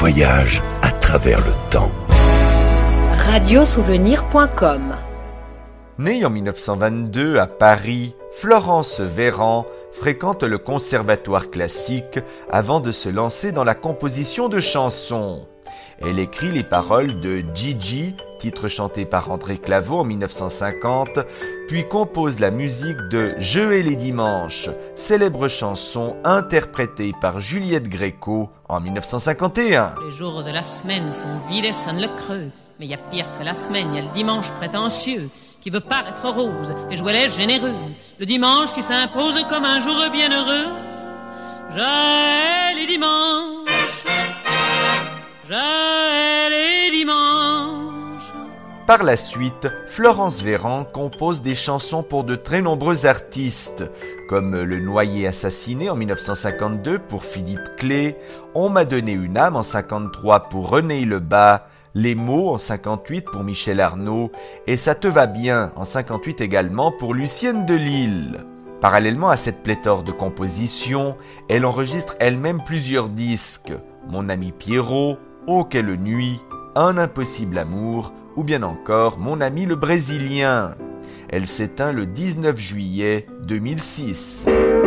voyage à travers le temps. Radiosouvenir.com. Née en 1922 à Paris, Florence Véran fréquente le conservatoire classique avant de se lancer dans la composition de chansons. Elle écrit les paroles de Gigi, titre chanté par André Claveau en 1950, puis compose la musique de Je et les dimanches, célèbre chanson interprétée par Juliette Gréco en 1951. Les jours de la semaine sont vides et sonnent le creux, mais y a pire que la semaine, y a le dimanche prétentieux qui veut paraître rose et jouer les généreux, le dimanche qui s'impose comme un jour bienheureux. J'ai les dimanches, j'ai les dimanches. Par la suite, Florence Véran compose des chansons pour de très nombreux artistes, comme Le Noyé assassiné en 1952 pour Philippe Clé, On m'a donné une âme en 1953 pour René Lebas, Les mots en 1958 pour Michel Arnaud et Ça te va bien en 1958 également pour Lucienne de Lille. Parallèlement à cette pléthore de compositions, elle enregistre elle-même plusieurs disques, Mon ami Pierrot, Oh quelle nuit, Un impossible amour ou bien encore Mon ami le Brésilien. Elle s'éteint le 19 juillet 2006.